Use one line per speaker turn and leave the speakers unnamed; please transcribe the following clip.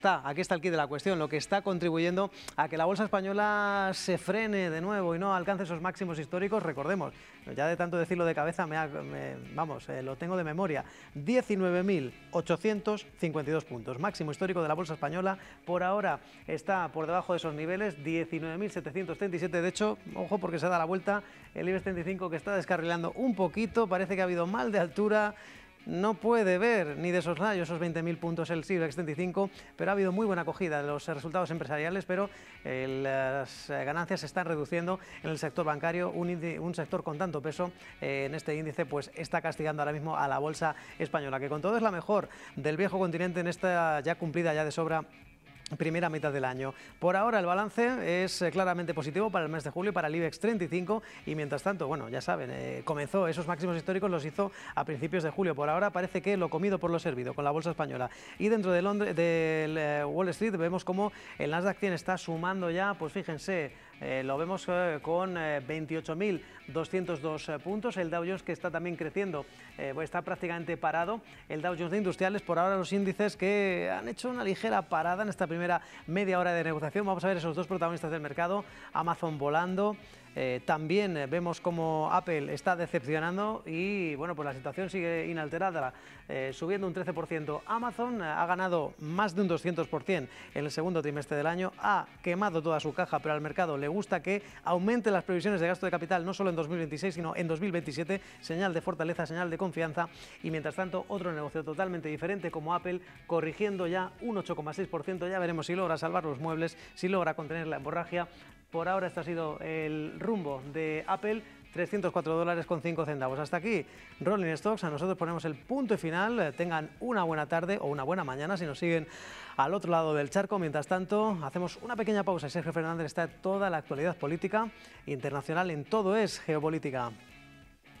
Aquí está el quid de la cuestión, lo que está contribuyendo a que la bolsa española se frene de nuevo y no alcance esos máximos históricos. Recordemos, ya de tanto decirlo de cabeza, lo tengo de memoria, 19.852 puntos, máximo histórico de la bolsa española. Por ahora está por debajo de esos niveles, 19.737. De hecho, ojo porque se da la vuelta el IBEX 35, que está descarrilando un poquito, parece que ha habido mal de altura. No puede ver ni de soslayo esos 20.000 puntos el IBEX 35, pero ha habido muy buena acogida de los resultados empresariales, pero las ganancias se están reduciendo en el sector bancario, un sector con tanto peso en este índice, pues está castigando ahora mismo a la bolsa española, que con todo es la mejor del viejo continente en esta ya cumplida ya de sobra primera mitad del año. Por ahora el balance es claramente positivo para el mes de julio, para el IBEX 35, y mientras tanto, bueno, ya saben, comenzó esos máximos históricos, los hizo a principios de julio. Por ahora parece que lo comido por lo servido con la bolsa española. Y dentro de del Wall Street vemos como el Nasdaq 100 está sumando ya, pues fíjense, lo vemos con 28.202 puntos. El Dow Jones, que está también creciendo, está prácticamente parado. El Dow Jones de industriales, por ahora los índices que han hecho una ligera parada en esta primera media hora de negociación. Vamos a ver esos dos protagonistas del mercado, Amazon volando. También vemos como Apple está decepcionando y bueno, pues la situación sigue inalterada, subiendo un 13%. Amazon ha ganado más de un 200% en el segundo trimestre del año, ha quemado toda su caja, pero al mercado le gusta que aumente las previsiones de gasto de capital no solo en 2026 sino en 2027, señal de fortaleza, señal de confianza. Y mientras tanto otro negocio totalmente diferente como Apple corrigiendo ya un 8,6%, ya veremos si logra salvar los muebles, si logra contener la hemorragia. Por ahora este ha sido el rumbo de Apple, $304,05. Hasta aquí Rolling Stocks. A nosotros ponemos el punto final. Tengan una buena tarde o una buena mañana si nos siguen al otro lado del charco. Mientras tanto, hacemos una pequeña pausa. Sergio Fernández está en toda la actualidad política internacional, en Todo es Geopolítica.